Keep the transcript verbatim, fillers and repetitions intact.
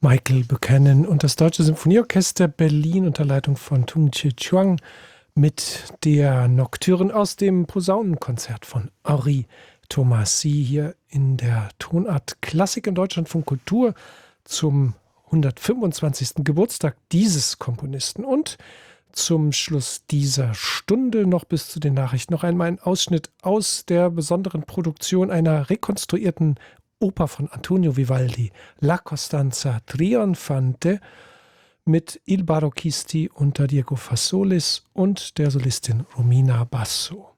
Michael Buchanan und das Deutsche Symphonieorchester Berlin unter Leitung von Tung Chih Chuang mit der Nocturne aus dem Posaunenkonzert von Henri Thomasy hier in der Tonart Klassik im Deutschlandfunk Kultur zum hundertfünfundzwanzigsten Geburtstag dieses Komponisten. Und zum Schluss dieser Stunde noch bis zu den Nachrichten noch einmal ein Ausschnitt aus der besonderen Produktion einer rekonstruierten Oper von Antonio Vivaldi, La Costanza Trionfante, mit Il Barocchisti unter Diego Fassolis und der Solistin Romina Basso.